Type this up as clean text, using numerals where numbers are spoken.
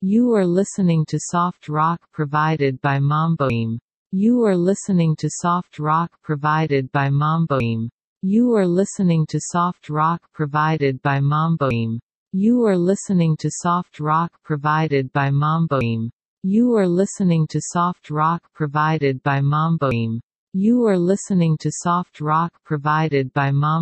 You are listening to soft rock provided by Mamboim. You are listening to soft rock provided by Mamboim. You are listening to soft rock provided by Mamboim. You are listening to soft rock provided by Mamboim. You are listening to soft rock provided by Mamboim. You are listening to soft rock provided by Mamboim.